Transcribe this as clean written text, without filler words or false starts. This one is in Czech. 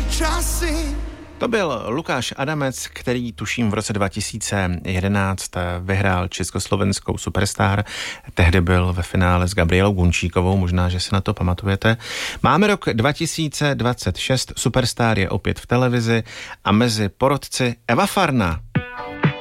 časy. To byl Lukáš Adamec, který tuším v roce 2011 vyhrál československou Superstar. Tehdy byl ve finále s Gabrielou Gunčíkovou, možná, že si na to pamatujete. Máme rok 2026, Superstar je opět v televizi a mezi porodci Eva Farna.